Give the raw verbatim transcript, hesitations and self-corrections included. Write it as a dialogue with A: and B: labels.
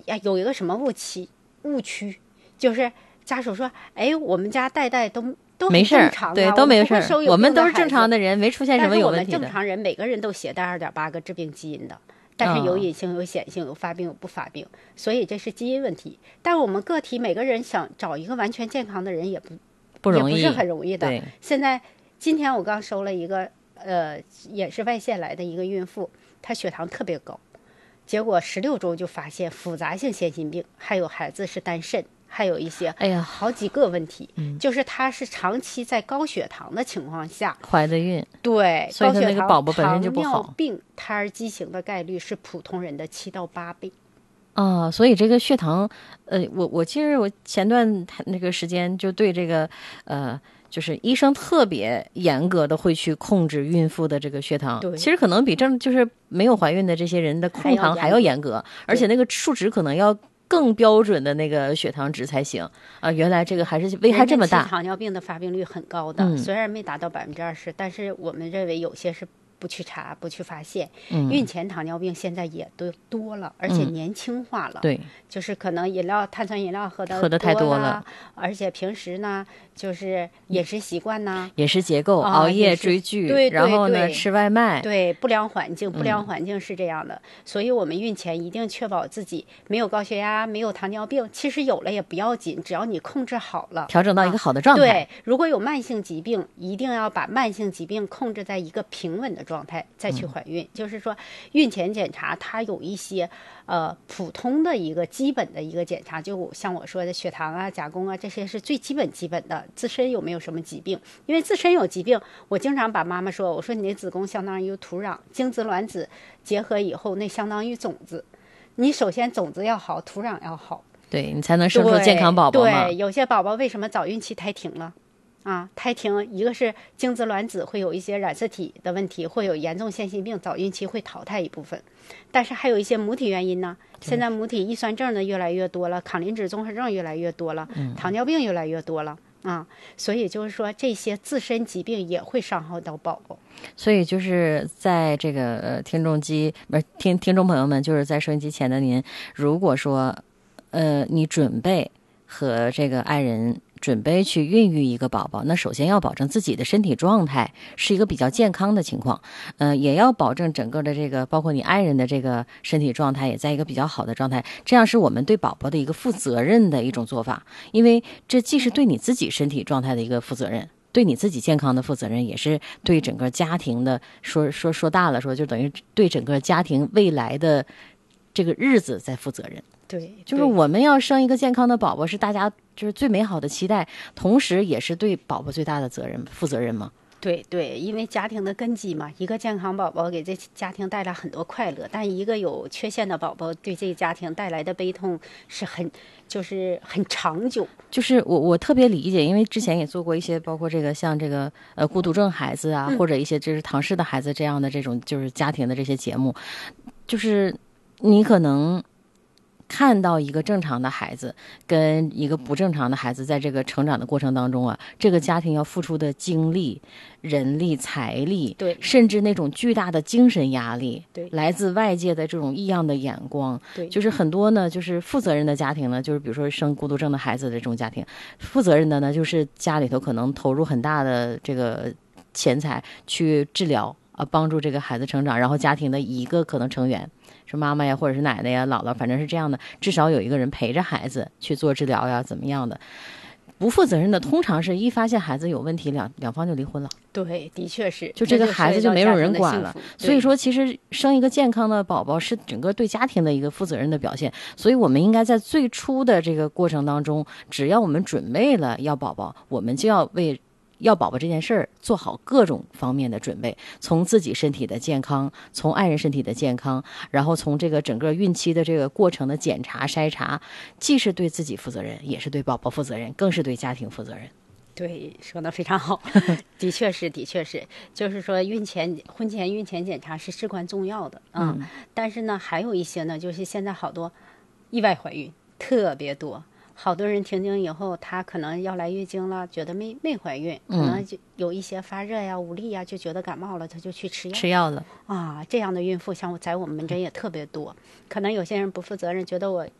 A: 呀，有一个什么误区误区，就是家属说，哎，我们家代代都都
B: 没事儿，对，都没有事儿，我们都是正常的人，没出现什么有问题的。
A: 但是我们正常人每个人都携带二点八个致病基因的，但是有隐性、有显性、有发病、有不发病，所以这是基因问题。但我们个体每个人想找一个完全健康的人也不
B: 不容易，
A: 也不是很容易的。现在今天我刚收了一个呃，也是外县来的一个孕妇，她血糖特别高，结果十六周就发现复杂性先心病，还有孩子是单肾。还有一些，
B: 哎呀，
A: 好几个问题，
B: 嗯、
A: 就是她是长期在高血糖的情况下
B: 怀的孕，
A: 对，
B: 所以她那个宝宝本身就不好。
A: 糖尿病胎儿畸形的概率是普通人的七到八倍。
B: 啊，所以这个血糖，呃，我我其实我前段那个时间就对这个，呃，就是医生特别严格的会去控制孕妇的这个血糖，其实可能比正就是没有怀孕的这些人的控糖还要严格，而且那个数值可能要更标准的那个血糖值才行啊！原来这个还是危害这么大。
A: 糖尿病的发病率很高的，嗯、虽然没达到百分之二十，但是我们认为有些是不去查、不去发现。
B: 嗯、
A: 孕前糖尿病现在也都多了，而且年轻化了。
B: 嗯、对，
A: 就是可能饮料、碳酸饮料喝的
B: 喝的太多了，
A: 而且平时呢，就是饮食习惯呢，
B: 饮食结构、熬夜追剧，
A: 对，
B: 然后呢吃外卖，
A: 对，不良环境，不良环境是这样的。嗯、所以我们孕前一定确保自己没有高血压、没有糖尿病，其实有了也不要紧，只要你控制好了，
B: 调整到一个好的状态。
A: 对，如果有慢性疾病，一定要把慢性疾病控制在一个平稳的状态再去怀孕。嗯、就是说，孕前检查它有一些呃普通的一个基本的一个检查，就像我说的血糖啊、甲功啊，这些是最基本基本的。自身有没有什么疾病？因为自身有疾病，我经常把妈妈说，我说你的子宫相当于土壤，精子卵子结合以后，那相当于种子。你首先种子要好，土壤要好，
B: 对你才能生出健康宝宝嘛。
A: 对，有些宝宝为什么早孕期胎停了？啊，胎停，一个是精子卵子会有一些染色体的问题，会有严重腺心病，早孕期会淘汰一部分，但是还有一些母体原因呢。现在母体易酸症的越来越多了，抗磷脂综合症越来越多了，
B: 嗯、
A: 糖尿病越来越多了啊，所以就是说这些自身疾病也会伤害到宝宝。
B: 所以就是在这个呃听众机不是听听众朋友们，就是在收音机前的您，如果说呃你准备和这个爱人准备去孕育一个宝宝，那首先要保证自己的身体状态是一个比较健康的情况，呃，也要保证整个的这个包括你爱人的这个身体状态也在一个比较好的状态，这样是我们对宝宝的一个负责任的一种做法，因为这既是对你自己身体状态的一个负责任，对你自己健康的负责任，也是对整个家庭的说说说大了说，就等于对整个家庭未来的这个日子在负责任。
A: 对，
B: 就是我们要生一个健康的宝宝，是大家就是最美好的期待，同时也是对宝宝最大的责任负责任嘛。
A: 对对，因为家庭的根基嘛，一个健康宝宝给这家庭带来很多快乐，但一个有缺陷的宝宝对这个家庭带来的悲痛是很就是很长久。
B: 就是我我特别理解，因为之前也做过一些包括这个像这个呃孤独症孩子啊，
A: 嗯、
B: 或者一些就是唐氏的孩子这样的这种就是家庭的这些节目，就是你可能看到一个正常的孩子跟一个不正常的孩子在这个成长的过程当中啊，这个家庭要付出的精力、人力、财力，
A: 对，
B: 甚至那种巨大的精神压力，
A: 对，
B: 来自外界的这种异样的眼光，
A: 对，
B: 就是很多呢，就是负责任的家庭呢，就是比如说生孤独症的孩子的这种家庭，负责任的呢，就是家里头可能投入很大的这个钱财去治疗啊，帮助这个孩子成长，然后家庭的一个可能成员。是妈妈呀，或者是奶奶呀、姥姥，反正是这样的，至少有一个人陪着孩子去做治疗呀，怎么样的？不负责任的，通常是一发现孩子有问题，两两方就离婚了。
A: 对，的确是，
B: 就这个孩子就没有人管了。所以说，其实生一个健康的宝宝是整个对家庭的一个负责任的表现。所以我们应该在最初的这个过程当中，只要我们准备了要宝宝，我们就要为要宝宝这件事儿做好各种方面的准备，从自己身体的健康，从爱人身体的健康，然后从这个整个孕期的这个过程的检查筛查，既是对自己负责任，也是对宝宝负责任，更是对家庭负责任。
A: 对，说得非常好，的确是，的确是，就是说孕前、婚前、孕前检查是至关重要的啊、嗯。但是呢，还有一些呢，就是现在好多意外怀孕特别多。好多人停经以后，他可能要来月经了，觉得没没怀孕，可能就有一些发热呀、无力呀，就觉得感冒了，他就去吃药。
B: 吃药了
A: 啊，这样的孕妇像在我们门诊也特别多。可能有些人不负责任，觉得我